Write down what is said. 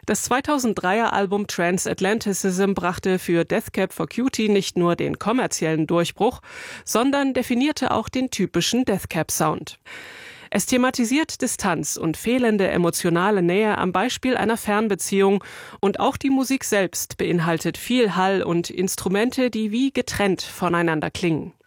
Das 2003er Album Transatlanticism brachte für Death Cab for Cutie nicht nur den kommerziellen Durchbruch, sondern definierte auch den typischen Death Cab Sound. Es thematisiert Distanz und fehlende emotionale Nähe am Beispiel einer Fernbeziehung, und auch die Musik selbst beinhaltet viel Hall und Instrumente, die wie getrennt voneinander klingen.